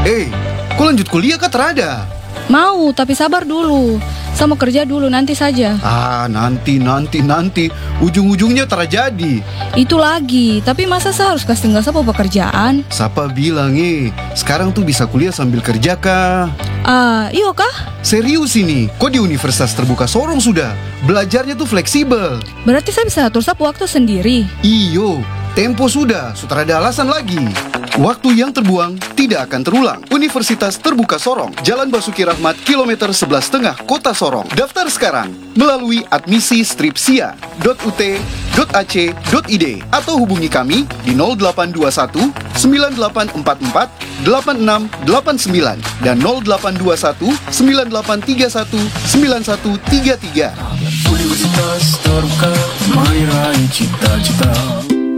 Kok lanjut kuliah kah terada? Mau, tapi sabar dulu. Saya mau kerja dulu, nanti saja. Nanti. Ujung-ujungnya terjadi. Itu lagi, tapi masa saya harus kasih tinggal saya pekerjaan? Siapa bilang sekarang tuh bisa kuliah sambil kerja kah? Iyo kah? Serius ini, kok di Universitas Terbuka Sorong sudah? Belajarnya tuh fleksibel. Berarti saya bisa atur waktu sendiri. Iyo, tempo sudah ada alasan lagi. Waktu yang terbuang tidak akan terulang. Universitas Terbuka Sorong, Jalan Basuki Rahmat, kilometer 11,5 Kota Sorong. Daftar sekarang melalui admisi-sia.ut.ac.id atau hubungi kami di 0821 9844 8689 dan 0821 9831 9133. Universitas Terbuka Meraih Cita-Cita.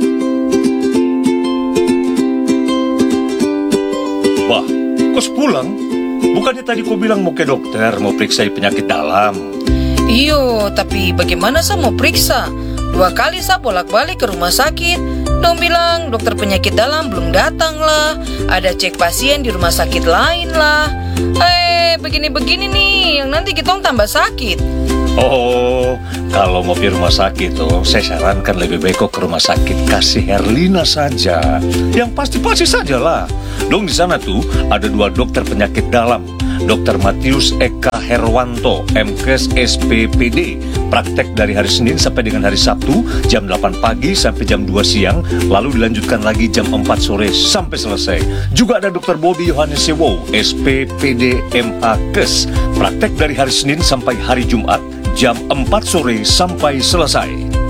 Wah, kok pulang? Bukannya tadi kau bilang mau ke dokter, mau periksa penyakit dalam? Iyo, tapi bagaimana saya mau periksa? 2 kali saya bolak-balik ke rumah sakit. Dong bilang dokter penyakit dalam belum datang lah. Ada cek pasien di rumah sakit lain lah. Begini-begini nih, yang nanti kita tambah sakit. Oh, kalau mau ke rumah sakit saya sarankan lebih baik kok ke rumah sakit Kasih Herlina saja. Yang pasti sajalah. Dong di sana tuh ada 2 dokter penyakit dalam. Dr. Matius Eka Herwanto, MKes SPPD, praktek dari hari Senin sampai dengan hari Sabtu, jam 8 pagi sampai jam 2 siang, lalu dilanjutkan lagi jam 4 sore sampai selesai. Juga ada Dr. Bobby Yohanes Sewo, SPPD MAkes, praktek dari hari Senin sampai hari Jumat, jam 4 sore sampai selesai.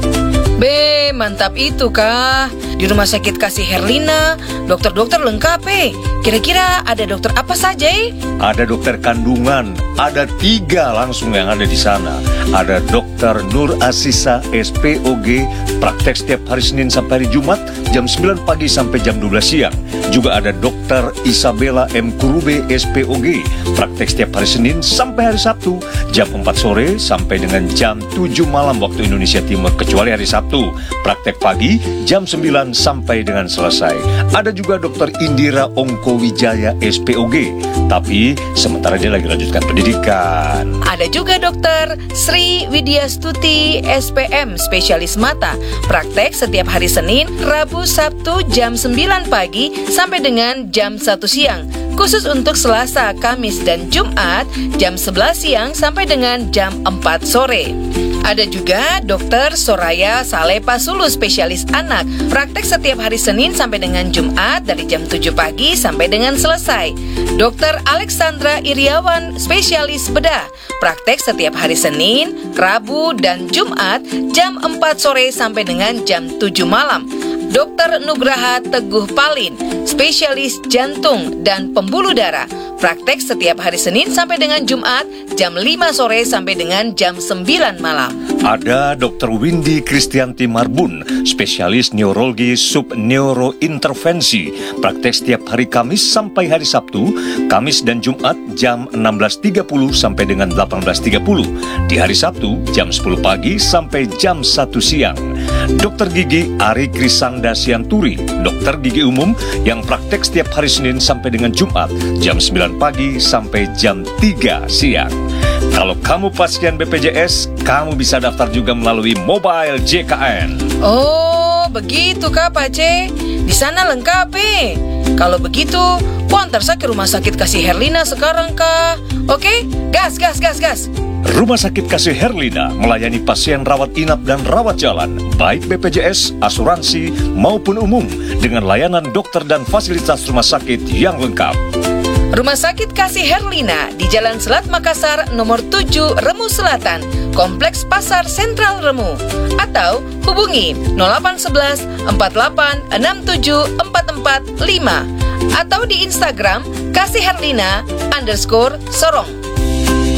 Mantap itu kah? Di rumah sakit Kasih Herlina, dokter-dokter lengkap Kira-kira ada dokter apa saja Ada dokter kandungan, ada 3 langsung yang ada di sana. Ada Dr. Nur Asisa SPOG, praktek setiap hari Senin sampai hari Jumat, jam 9 pagi sampai jam 12 siang. Juga ada Dr. Isabella M. Kurube SPOG, praktek setiap hari Senin sampai hari Sabtu, jam 4 sore sampai dengan jam 7 malam waktu Indonesia Timur, kecuali hari Sabtu. Praktek pagi jam 9 sampai dengan selesai. Ada juga Dr. Indira Ongko Wijaya SPOG, tapi sementara dia lagi lanjutkan pendidikan. Ada juga Dr. Sri Widya Stuti SPM, spesialis mata, praktek setiap hari Senin, Rabu, Sabtu jam 9 pagi sampai dengan jam 1 siang. Khusus untuk Selasa, Kamis, dan Jumat jam 11 siang sampai dengan jam 4 sore. Ada juga Dr. Soraya Saleh Pasulu, spesialis anak, praktek setiap hari Senin sampai dengan Jumat dari jam 7 pagi sampai dengan selesai. Dr. Alexandra Iriawan, spesialis bedah, praktek setiap hari Senin, Rabu, dan Jumat jam 4 sore sampai dengan jam 7 malam. Dr. Nugraha Teguh Palin, spesialis jantung dan pembuluh darah, praktek setiap hari Senin sampai dengan Jumat jam 5 sore sampai dengan jam 9 malam. Ada Dr. Windy Kristianti Marbun, spesialis neurologi subneurointervensi, praktek setiap hari Kamis sampai hari Sabtu, Kamis dan Jumat jam 16.30 sampai dengan 18.30. Di hari Sabtu jam 10 pagi sampai jam 1 siang. Dr. Gigi Ari Krisangda Sianturi, dokter gigi umum yang praktek setiap hari Senin sampai dengan Jumat jam 9 pagi sampai jam 3 siang. Kalau kamu pasien BPJS, kamu bisa daftar juga melalui mobile JKN. Oh, begitu kah Pak C? Di sana lengkap Kalau begitu, antar saya ke rumah sakit Kasih Herlina sekarang kah? Oke, gas. Rumah Sakit Kasih Herlina melayani pasien rawat inap dan rawat jalan, baik BPJS, asuransi, maupun umum, dengan layanan dokter dan fasilitas rumah sakit yang lengkap. Rumah Sakit Kasih Herlina di Jalan Selat Makassar nomor 7 Remu Selatan, Kompleks Pasar Sentral Remu, atau hubungi 0811 48 67 445 atau di Instagram kasihherlina_sorong.